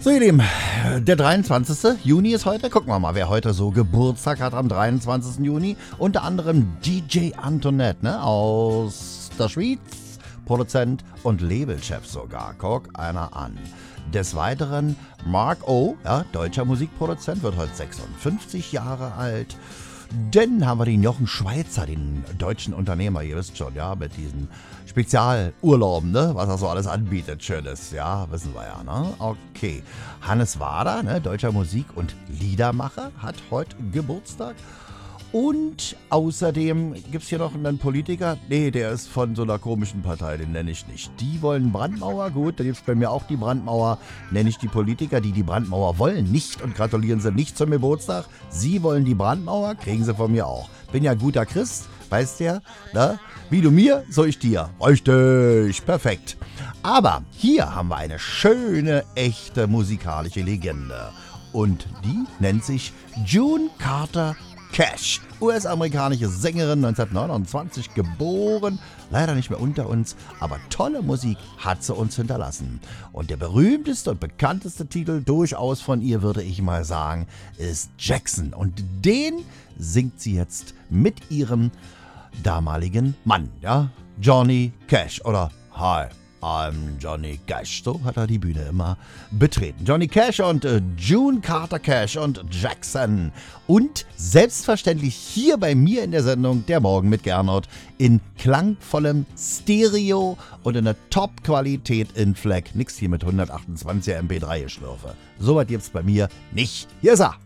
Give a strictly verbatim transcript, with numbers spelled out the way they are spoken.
So ihr Lieben, der dreiundzwanzigste Juni ist heute. Gucken wir mal, wer heute so Geburtstag hat am dreiundzwanzigsten Juni. Unter anderem D J Antoinette, ne, aus der Schweiz. Produzent und Labelchef sogar. Guck einer an. Des Weiteren Mark O., ja, deutscher Musikproduzent, wird heute sechsundfünfzig Jahre alt. Dann haben wir den Jochen Schweizer, den deutschen Unternehmer, ihr wisst schon, ja, mit diesen Spezialurlauben, ne, was er so alles anbietet, Schönes, ja, wissen wir ja, ne, okay. Hannes Wader, ne, deutscher Musik- und Liedermacher, hat heute Geburtstag. Und außerdem gibt es hier noch einen Politiker, nee, der ist von so einer komischen Partei, den nenne ich nicht. Die wollen Brandmauer, gut, da gibt es bei mir auch die Brandmauer, nenne ich die Politiker, die die Brandmauer wollen, nicht und gratulieren sie nicht zum Geburtstag. Sie wollen die Brandmauer, kriegen sie von mir auch. Bin ja ein guter Christ, weißt du, ne? Wie du mir, so ich dir. Richtig, perfekt. Aber hier haben wir eine schöne, echte musikalische Legende. Und die nennt sich June Carter Cash, U S-amerikanische Sängerin, neunzehnhundertneunundzwanzig geboren, leider nicht mehr unter uns, aber tolle Musik hat sie uns hinterlassen. Und der berühmteste und bekannteste Titel durchaus von ihr, würde ich mal sagen, ist Jackson. Und den singt sie jetzt mit ihrem damaligen Mann, ja, Johnny Cash oder Hi. I'm Johnny Cash. So hat er die Bühne immer betreten. Johnny Cash und äh, June Carter Cash und Jackson. Und selbstverständlich hier bei mir in der Sendung Der Morgen mit Gernot in klangvollem Stereo und in der Top-Qualität in FLAC. Nix hier mit hundertachtundzwanziger M P drei Geschlürfe. So was gibt's bei mir nicht. Hier ist er.